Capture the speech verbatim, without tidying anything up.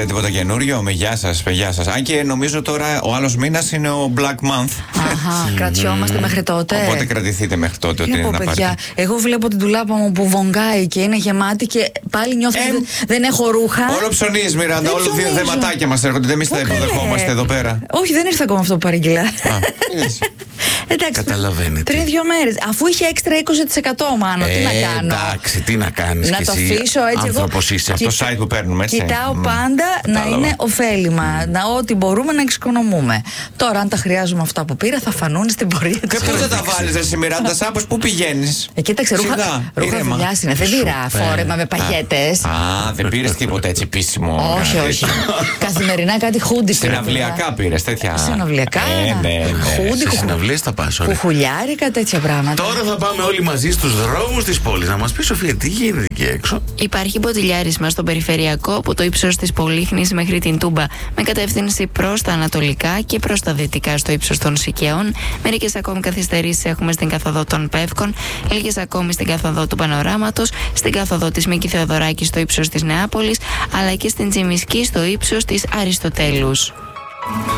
πήρε τίποτα καινούριο? Με γεια σας, γεια σας. Αν και νομίζω τώρα ο άλλος μήνας είναι ο Black Month. Αχα, κρατιόμαστε μέχρι τότε. Οπότε κρατηθείτε μέχρι τότε ότι είναι να πάρετε. Παιδιά, εγώ βλέπω την τουλάπα μου που βογγάει και είναι γεμάτη και πάλι νιώθω ότι ε, δεν έχω ρούχα. Όλο ψωνίζεις, Μιράντα. Όλο δύο θεματάκια μας έρχονται. Εμείς τα υποδεχόμαστε εδώ πέρα. Όχι, δεν ήρθε ακόμα αυτό που παρήγγειλα. Εντάξει, καταλαβαίνετε. Πριν δύο μέρες. Αφού είχε έξτρα είκοσι τοις εκατό μάνο, τι να κάνω. Εντάξει, τι να κάνεις. Να το αφήσω έτσι. Άνθρωπος είσαι. Αυτό το site που παίρνουμε, έτσι. Κοιτάω πάντα να είναι ωφέλιμα. Να ό,τι μπορούμε να εξοικονομούμε. Τώρα, αν τα χρειάζομαι αυτά που πήρα, θα φανούν στην πορεία της. Και πού θα τα βάλεις, εσύ, Μιράντα, Σάπος, πού πηγαίνεις? Ε, κοίταξε, ρούχα, ρούχα δουλειάς είναι. Δεν πήρα φόρεμα με παγέτες. Α, δεν πήρες τίποτα έτσι επίσημο? Όχι, όχι. Καθημερινά κάτι χούντι. Συναυλιακά πήρες, τέτοια. Συναυλιακά. Χούντι, συναυλίες θα πας, ωραία. Κουχουλιάρικα, τέτοια πράγματα. Τώρα θα πάμε όλοι μαζί στους δρόμους της πόλης. Να μας πει, Σοφία, τι γίνεται εκεί έξω? Υπάρχει μποτιλιάρισμα στο περιφερειακό από το ύψος της Πολύχνης μέχρι την Τούμπα, με κατεύθυνση προς τα ανατολικά και προς τα δυτικά στο ύψος των Σικαιών. Μερικές ακόμη καθυστερήσεις έχουμε στην καθοδό των Πεύκων, λίγες ακόμη στην καθοδό του Πανοράματος, στην καθοδό της Μίκη Θεοδωράκη στο ύψος της Νεάπολης, αλλά και στην Τσιμισκή στο ύψος της Αριστοτέλους.